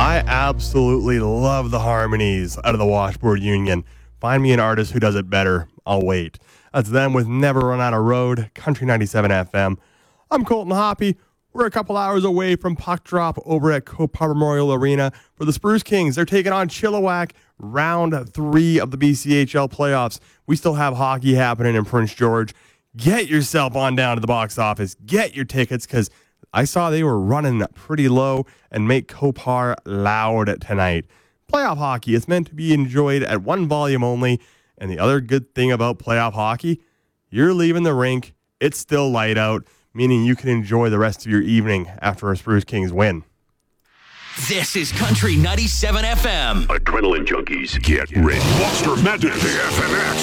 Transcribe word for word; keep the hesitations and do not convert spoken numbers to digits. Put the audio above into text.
I absolutely love the harmonies out of the Washboard Union. Find me an artist who does it better. I'll wait. That's them with Never Run Out of Road, Country ninety-seven F M. I'm Colton Hoppy. We're a couple hours away from puck drop over at Copar Memorial Arena for the Spruce Kings. They're taking on Chilliwack, round three of the B C H L playoffs. We still have hockey happening in Prince George. Get yourself on down to the box office. Get your tickets, because I saw they were running pretty low, and make Copar loud tonight. Playoff hockey is meant to be enjoyed at one volume only, and the other good thing about playoff hockey, you're leaving the rink, it's still light out, meaning you can enjoy the rest of your evening after a Spruce Kings win. This is Country ninety-seven F M. Adrenaline junkies, get ready. Monster Madness, the F M X.